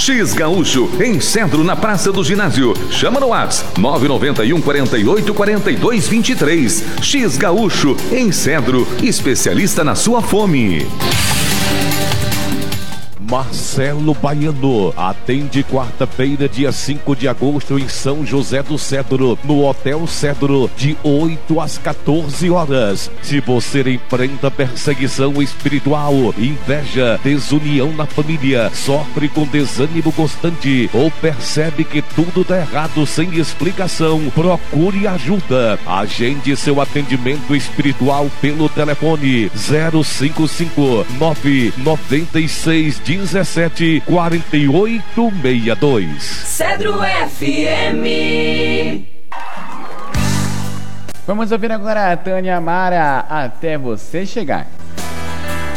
X Gaúcho, em Cedro, na Praça do Ginásio. Chama no WhatsApp 991 48 42 23. X Gaúcho, em Cedro, especialista na sua fome. Marcelo Baiano atende quarta-feira, dia 5 de agosto, em São José do Cedro, no Hotel Cedro, de 8 às 14 horas. Se você enfrenta perseguição espiritual, inveja, desunião na família, sofre com desânimo constante ou percebe que tudo dá errado sem explicação, procure ajuda. Agende seu atendimento espiritual pelo telefone 055 996 17 48 62. Cedro FM. Vamos ouvir agora a Tânia Mara, Até Você Chegar.